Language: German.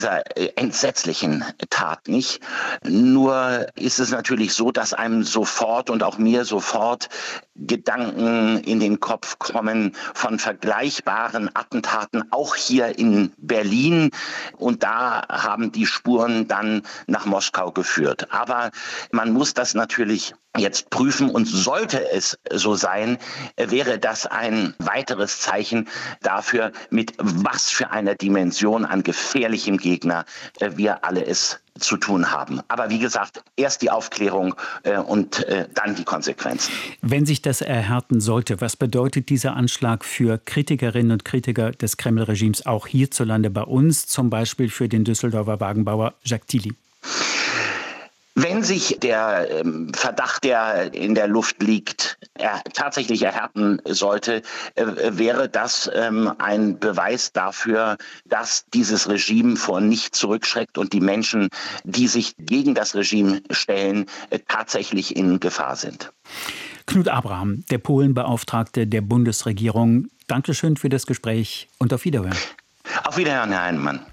entsetzlichen Tat nicht. Nur ist es natürlich so, dass einem sofort und auch mir sofort Gedanken in den Kopf kommen von vergleichbaren Attentaten, auch hier in Berlin. Und da haben die Spuren dann nach Moskau geführt. Aber man muss das natürlich jetzt prüfen, und sollte es so sein, wäre das ein weiteres Zeichen dafür, mit was für einer Dimension an gefährlichem Gegner wir alle es zu tun haben. Aber wie gesagt, erst die Aufklärung und dann die Konsequenzen. Wenn sich das erhärten sollte, was bedeutet dieser Anschlag für Kritikerinnen und Kritiker des Kreml-Regimes auch hierzulande bei uns, zum Beispiel für den Düsseldorfer Wagenbauer Jacques Tilly? Wenn sich der Verdacht, der in der Luft liegt, tatsächlich erhärten sollte, wäre das ein Beweis dafür, dass dieses Regime vor nichts zurückschreckt und die Menschen, die sich gegen das Regime stellen, tatsächlich in Gefahr sind. Knut Abraham, der Polenbeauftragte der Bundesregierung. Dankeschön für das Gespräch und auf Wiederhören. Auf Wiederhören, Herr Heinemann.